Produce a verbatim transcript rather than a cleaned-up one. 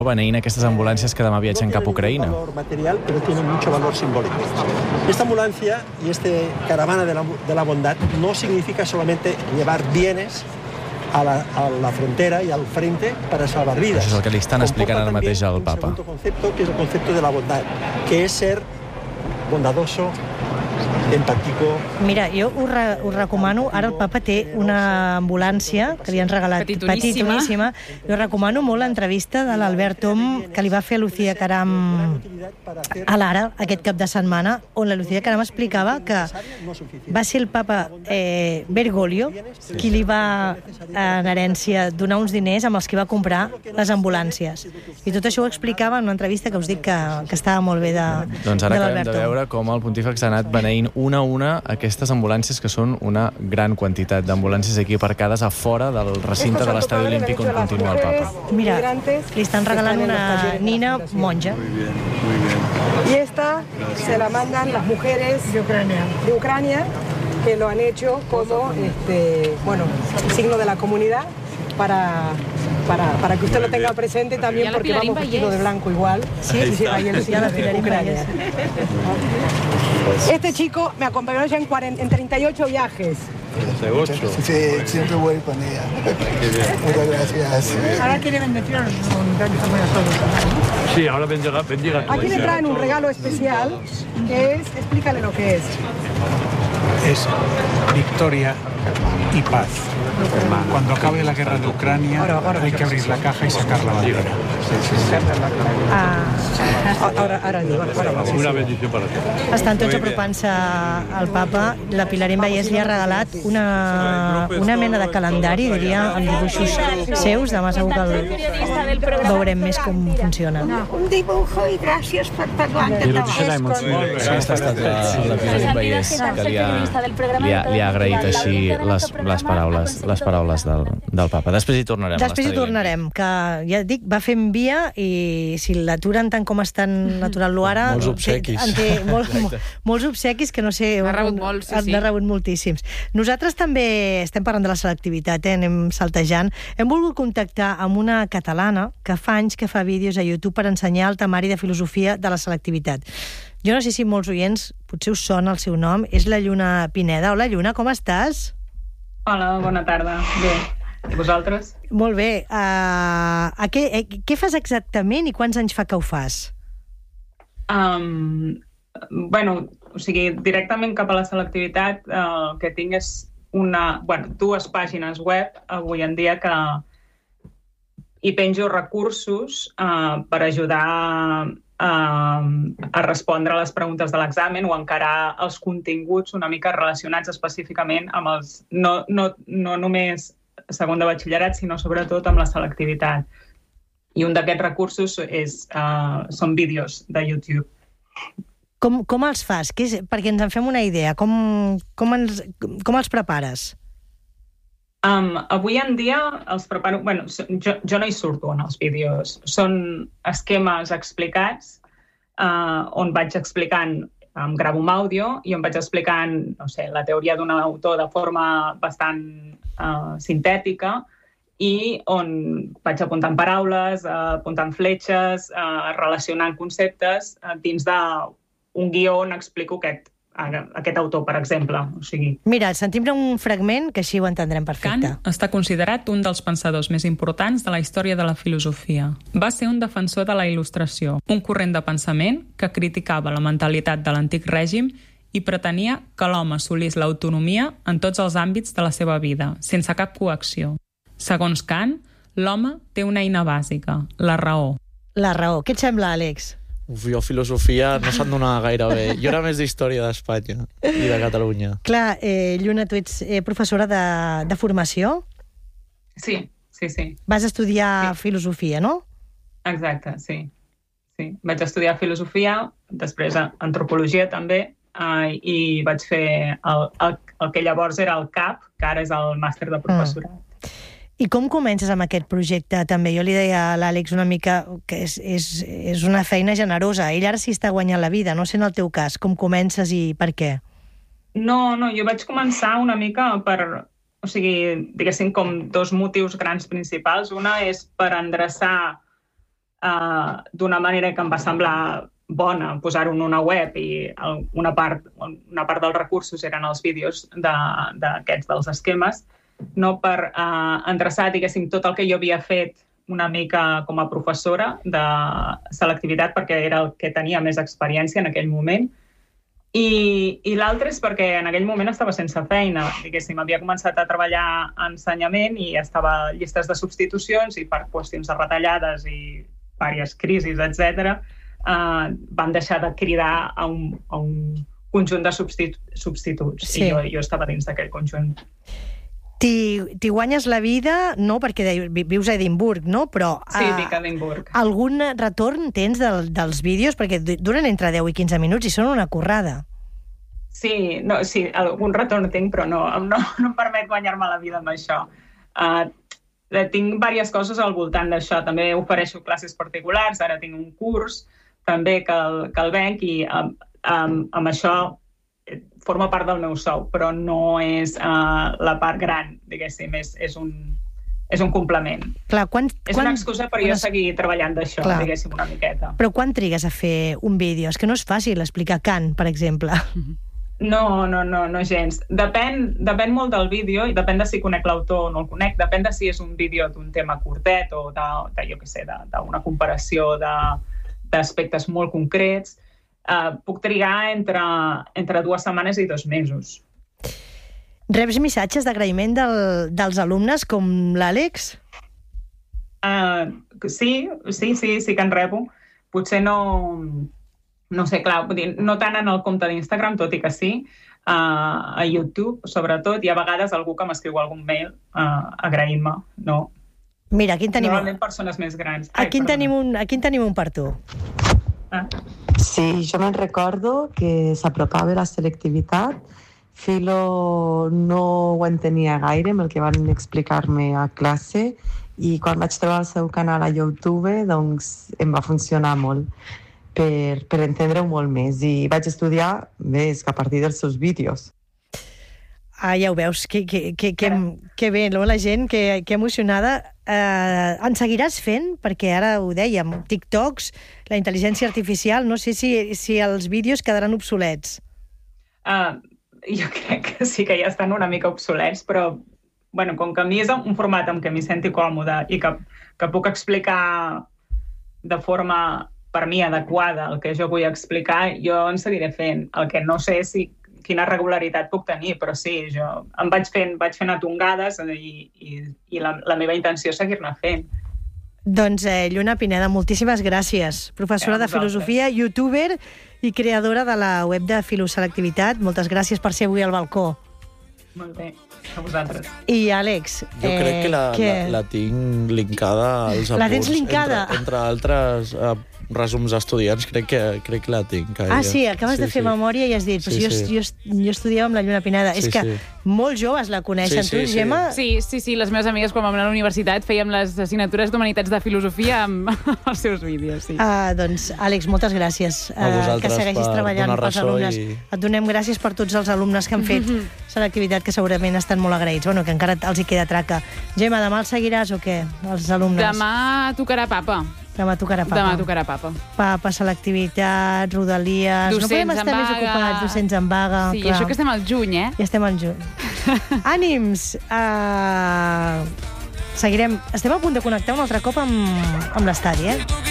beneint aquestes ambulàncies que demà viatgen cap a Ucraïna. No tiene valor material, pero tiene mucho valor simbólico. Esta ambulancia y esta caravana de la, de la bondad no significa solamente llevar bienes a la, a la frontera y al frente para salvar vidas. Això és el que li estan explicant ara mateix al Papa. Un segundo concepto, que es el concepto de la bondad, que es ser bondadoso, empàtico. Mira, jo us, re, us recomano, ara el Papa té una ambulància que li han regalat petitoníssima. petitoníssima. Jo recomano molt l'entrevista de l'Albert Tom que li va fer a Lucía Caram a l'Ara aquest cap de setmana, on la Lucía Caram explicava que va ser el Papa eh, Bergoglio qui li va en herència donar uns diners amb els que va comprar les ambulàncies. I tot això ho explicava en una entrevista que us dic que, que estava molt bé de, doncs ara de acabem l'Albert de veure com el pontífex ha anat beneint una a una aquestes ambulàncies, que són una gran quantitat d'ambulàncies aquí aparcades a fora del recinte de l'Estadi Olímpic on continua el Papa. Mira, li estan regalant una nina monja. Muy bien, muy bien. Y esta se la mandan las mujeres de Ucrania, de Ucrania que lo han hecho como este, bueno, signo de la comunidad para, para, para que usted lo tenga presente también, porque vamos vestidos de blanco igual. Sí, sí, ahí el signo de Ucrania. Este chico me acompañó ya en, cuarenta, en treinta y ocho viajes. ¿De ocho? Sí, siempre voy con ella. Muchas gracias. Ahora quiere bendecir a todos. Sí, ahora bendiga, bendiga a tu Aquí le iglesia. traen un regalo especial que es, explícale lo que es. Es victoria y paz. Cuando acabe la guerra de Ucrania hay que abrir la caja y sacar la bandera. Ah, Ahora, ahora digo, ahora vamos. Una bendición para ti. estan tots apropant-se al Papa. La Pilar Vallès li ha regalat una, una mena de calendari, diria, amb dibuixos seus. Demà segur que el veurem més com funciona. Un dibujo i gràcies per parlar en català. Aquesta ha estat la, la Pilar Vallès, que li ha, li ha, li ha agraït així les, les paraules, les paraules del, del Papa. Després hi tornarem. Després hi tornarem, que ja et dic, va fent via i si l'aturen tant com estan aturant-lo ara... Molts obsequis. En té molts, molts obsequis que no sé... N'ha rebut molts, sí, sí. N'ha rebut moltíssims. Nosaltres també estem parlant de la selectivitat, eh? Anem saltejant. Hem volgut contactar amb una catalana que fa anys que fa vídeos a YouTube per ensenyar el temari de filosofia de la selectivitat. Jo no sé si molts oients potser us sona el seu nom. És la Lluna Pineda. Hola, Lluna, com estàs? Hola, bona tarda. Bé. I vosaltres? Molt bé. Uh, a què, a, què fas exactament i quants anys fa que ho fas? Um, bueno, o sigui, directament cap a la selectivitat uh, el que tinc és una, bueno, dues pàgines web avui en dia que hi penjo recursos uh, per ajudar uh, a respondre a les preguntes de l'examen o encarar els continguts una mica relacionats específicament amb els, no, no, no només segon de batxillerat, sinó sobretot amb la selectivitat. I un d'aquests recursos és, uh, són vídeos de YouTube. Com, com els fas? Que és, perquè ens en fem una idea. Com, com, ens, com els prepares? Um, avui en dia els preparo... Bueno, jo, jo no hi surto en els vídeos. Són esquemes explicats uh, on vaig explicant, em gravo un àudio i on vaig explicant, no sé, la teoria d'un autor de forma bastant uh, sintètica i on vaig apuntant paraules, uh, apuntant fletxes, uh, relacionant conceptes uh, dins d'un guió on explico aquest, uh, aquest autor, per exemple. O sigui... Mira, sentim un fragment que així ho entendrem perfecte. Kant està considerat un dels pensadors més importants de la història de la filosofia. Va ser un defensor de la il·lustració, un corrent de pensament que criticava la mentalitat de l'antic règim i pretenia que l'home assolís l'autonomia en tots els àmbits de la seva vida, sense cap coacció. Segons Kant, l'home té una eina bàsica, la raó. La raó. Què et sembla, Àlex? Uf, jo filosofia no se'n donava gaire bé. Jo era més d'història d'Espanya i de Catalunya. Clar, eh, Lluna, tu ets eh, professora de, de formació? Sí, sí, sí. Vas estudiar sí. filosofia, no? Exacte, sí. sí. Vaig estudiar filosofia, després antropologia també, eh, i vaig fer el, el, el que llavors era el C A P, que ara és el màster de professorat. Mm. I com comences amb aquest projecte també? Jo li deia a l'Àlex una mica que és, és, és una feina generosa. Ell ara sí està guanyant la vida, no sé en el teu cas. Com comences i per què? No, no, jo vaig començar una mica per... O sigui, diguéssim, com dos motius grans principals. Una és per endreçar uh, d'una manera que em va semblar bona posar-ho en una web i una part, una part dels recursos eren els vídeos d'aquests dels esquemes, no per uh, endreçar, diguéssim, tot el que jo havia fet una mica com a professora de selectivitat, perquè era el que tenia més experiència en aquell moment. I, i l'altre és perquè en aquell moment estava sense feina, diguéssim, havia començat a treballar en ensenyament i estava a llistes de substitucions i per qüestions de retallades i diverses crisis, etcètera, uh, van deixar de cridar a un, a un conjunt de substitu substituts. Sí. I jo, jo estava dins d'aquell conjunt. T'hi guanyes la vida, no perquè vius a Edimburg, no? Però, sí, vic a Edimburg. Algun retorn tens del, dels vídeos? Perquè duren entre deu i quinze minuts i són una currada. Sí, no, sí, algun retorn tinc, però no, no, no em permet guanyar-me la vida amb això. Uh, tinc diverses coses al voltant d'això. També ofereixo classes particulars, ara tinc un curs també que el, que el venc i um, um, amb això forma part del meu sou, però no és uh, la part gran, diguéssim, és, és, un, és un complement. Clar, quan, és quan, una excusa per jo seguir treballant d'això, diguéssim, una miqueta. Però quan trigues a fer un vídeo? És que no és fàcil explicar Kant, per exemple. No, no, no, no gens. Depèn, depèn molt del vídeo i depèn de si conec l'autor o no el conec, depèn de si és un vídeo d'un tema curtet o de, de jo què sé, d'una comparació d'aspectes molt concrets. Uh, puc trigar entre, entre dues setmanes i dos mesos. Reps missatges d'agraïment del, dels alumnes com l'Àlex? Uh, sí, sí, sí, sí que en rebo. Potser no... No sé, clar, no tant en el compte d'Instagram, tot i que sí, uh, a YouTube, sobretot, i a vegades algú que m'escriu algun mail uh, agraint-me, no? Mira, aquí en tenim... Normalment persones més grans. Ai, aquí, en tenim un, aquí en tenim un per tu. Ah. Sí, jo me'n recordo que s'apropava la selectivitat. Filo no ho entenia gaire amb el que van explicar-me a classe i quan vaig trobar el seu canal a YouTube doncs em va funcionar molt per, per entendre-ho molt més i vaig estudiar més que a partir dels seus vídeos. Ah, ja ho veus, que, que, que, que, que bé, no? La gent, que, que emocionada. Eh, en seguiràs fent? Perquè ara ho dèiem, TikToks, la intel·ligència artificial, no sé si, si els vídeos quedaran obsolets. Uh, jo crec que sí que ja estan una mica obsolets, però bueno, com que a mi és un format amb què m'hi senti còmode i que, que puc explicar de forma, per mi, adequada el que jo vull explicar, jo en seguiré fent. El que no sé si quina regularitat puc tenir, però sí, jo em vaig fent, vaig fent a tongades i, i, i la, la meva intenció és seguir-ne fent. Doncs eh, Lluna Pineda, moltíssimes gràcies. Professora de filosofia, youtuber i creadora de la web de Filoselectivitat. Moltes gràcies per ser avui al balcó. Molt bé, a vosaltres. I Àlex... Jo eh, crec que la, que la, la tinc linkada als apunts. La tens linkada? Entre, entre altres... Eh, resums estudiants, crec que, crec que la tinc. Ah, sí, acabes sí, de fer sí. memòria i has dit, sí, jo, sí. jo, jo estudiava amb la Lluna Pineda. Sí, és que sí. molts joves la coneixen. Sí, sí, tu, Gemma? Sí, sí, sí, les meves amigues, quan vam anar a la universitat, fèiem les assignatures d'Humanitats de Filosofia amb els seus vídeos. Sí. Ah, doncs, Àlex, moltes gràcies. Uh, que segueixis per treballant pels alumnes. I... Et donem gràcies per tots els alumnes que han fet selectivitat, que segurament estan molt agraïts. Bueno, que encara els hi queda traca. Gemma, demà els seguiràs o què, els alumnes? Demà tocarà papa. Demà tocarà papa. Demà tocarà papa. Papa, selectivitat, rodalies... Docents no podem estar en més vaga. ocupats, docents en vaga. Sí, clar. Això que estem al juny, eh? Ja estem al juny. Ànims! Uh... Seguirem. Estem a punt de connectar un altre cop amb, amb l'estadi, eh?